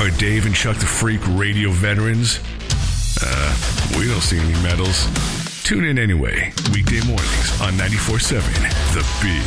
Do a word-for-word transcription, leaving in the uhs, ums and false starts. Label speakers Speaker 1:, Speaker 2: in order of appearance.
Speaker 1: Are Dave and Chuck the Freak radio veterans? Uh, we don't see any medals. Tune in anyway, weekday mornings on ninety-four point seven The Beat.